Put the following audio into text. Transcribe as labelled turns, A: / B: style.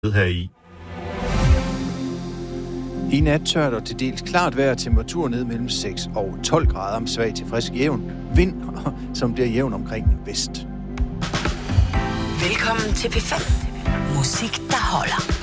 A: her i.
B: I nat tørt og til dels klart vejr, temperatur ned mellem 6 og 12 grader om svag til frisk jævn. Vind, som bliver jævn omkring vest.
C: Velkommen til P5. Musik, der holder.